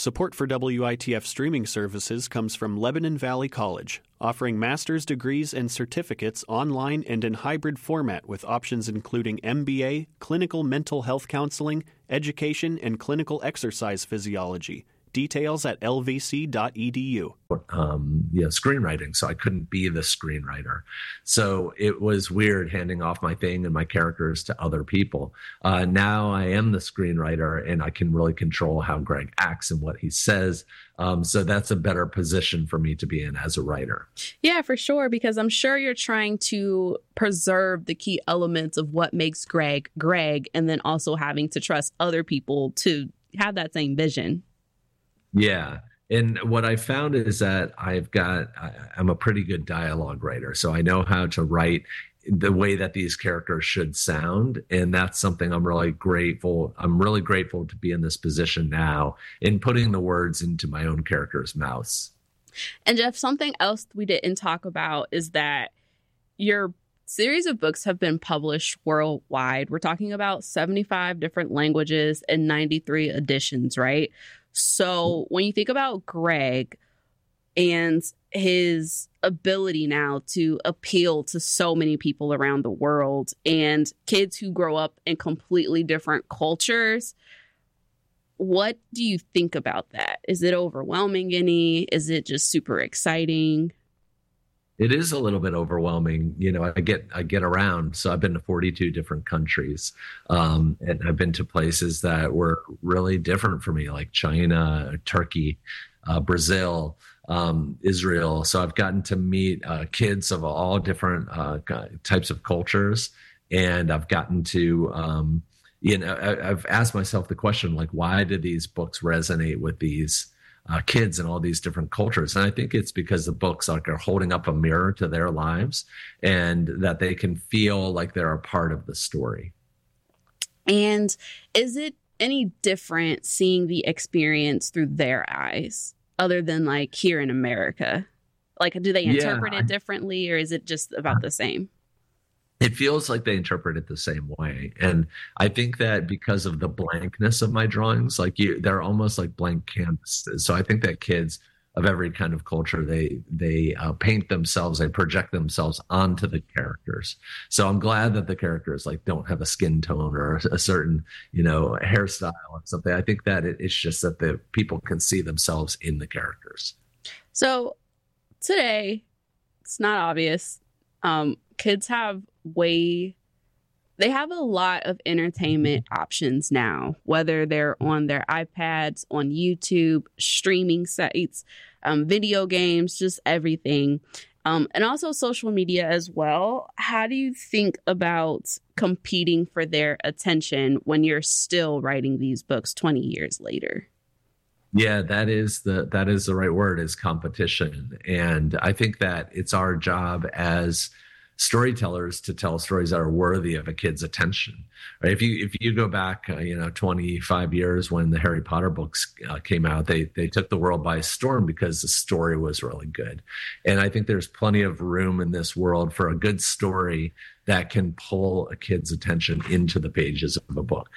Support for WITF streaming services comes from Lebanon Valley College, offering master's degrees and certificates online and in hybrid format with options including MBA, clinical mental health counseling, education, and clinical exercise physiology. Details at lvc.edu. Screenwriting, so I couldn't be the screenwriter. So it was weird handing off my thing and my characters to other people. Now I am the screenwriter, and I can really control how Greg acts and what he says. So that's a better position for me to be in as a writer. Yeah, for sure, because I'm sure you're trying to preserve the key elements of what makes Greg, Greg, and then also having to trust other people to have that same vision. Yeah. And what I found is that I'm a pretty good dialogue writer. So I know how to write the way that these characters should sound. And that's something I'm really grateful to be in this position now in putting the words into my own characters' mouths. And Jeff, something else we didn't talk about is that your series of books have been published worldwide. We're talking about 75 different languages and 93 editions, right? So when you think about Greg and his ability now to appeal to so many people around the world and kids who grow up in completely different cultures, what do you think about that? Is it overwhelming any? Is it just super exciting? It is a little bit overwhelming. You know, I get around. So I've been to 42 different countries. And I've been to places that were really different for me, like China, Turkey, Brazil, Israel. So I've gotten to meet kids of all different types of cultures. And I've gotten to, I've asked myself the question, like, why do these books resonate with these kids in all these different cultures? And I think it's because the books are holding up a mirror to their lives and that they can feel like they're a part of the story. And is it any different seeing the experience through their eyes other than like here in America? Like, do they interpret it differently, or is it just about the same? It feels like they interpret it the same way. And I think that because of the blankness of my drawings, they're almost like blank canvases. So I think that kids of every kind of culture, they paint themselves, they project themselves onto the characters. So I'm glad that the characters don't have a skin tone or a certain, hairstyle or something. I think that it's just that the people can see themselves in the characters. So today, it's not obvious. Kids have they have a lot of entertainment options now, whether they're on their iPads, on YouTube, streaming sites, video games, just everything. And also social media as well. How do you think about competing for their attention when you're still writing these books 20 years later? Yeah, that is the right word, is competition. And I think that it's our job as storytellers to tell stories that are worthy of a kid's attention. Right? If you go back 25 years when the Harry Potter books came out, they took the world by storm because the story was really good. And I think there's plenty of room in this world for a good story that can pull a kid's attention into the pages of a book.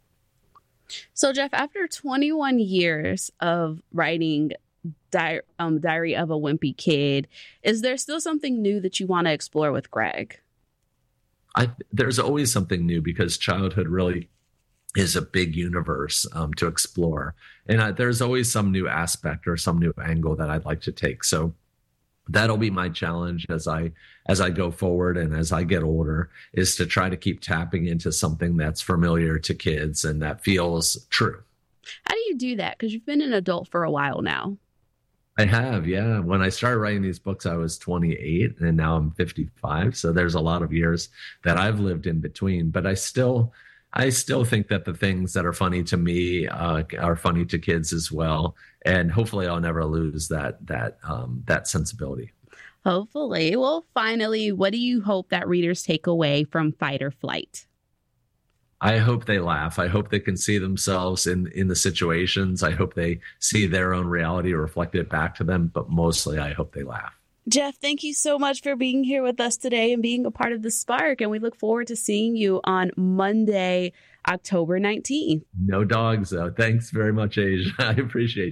So Jeff, after 21 years of writing Diary of a Wimpy Kid, is there still something new that you want to explore with Greg? There's always something new because childhood really is a big universe to explore. And there's always some new aspect or some new angle that I'd like to take. So that'll be my challenge as I go forward and as I get older, is to try to keep tapping into something that's familiar to kids and that feels true. How do you do that? Because you've been an adult for a while now. I have, yeah. When I started writing these books, I was 28 and now I'm 55. So there's a lot of years that I've lived in between, but I still think that the things that are funny to me are funny to kids as well. And hopefully I'll never lose that sensibility. Hopefully. Well, finally, what do you hope that readers take away from Fight or Flight? I hope they laugh. I hope they can see themselves in the situations. I hope they see their own reality reflected back to them. But mostly, I hope they laugh. Jeff, thank you so much for being here with us today and being a part of the Spark. And we look forward to seeing you on Monday, October 19th. No dogs, though. Thanks very much, Asia. I appreciate it.